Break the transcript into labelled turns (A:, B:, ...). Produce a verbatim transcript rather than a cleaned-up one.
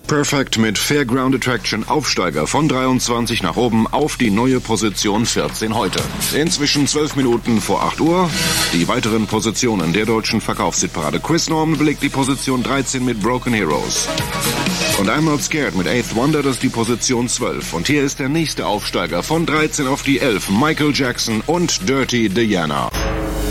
A: Perfect mit Fairground Attraction Aufsteiger von dreiundzwanzig nach oben auf die neue Position vierzehn heute. Inzwischen zwölf Minuten vor acht Uhr. Die weiteren Positionen der deutschen Verkaufshitparade. Chris Norman belegt die Position dreizehn mit Broken Heroes. Und I'm Not Scared mit Eighth Wonder, das ist die Position zwölf. Und hier ist der nächste Aufsteiger von dreizehn auf die elf. Michael Jackson und Dirty Diana.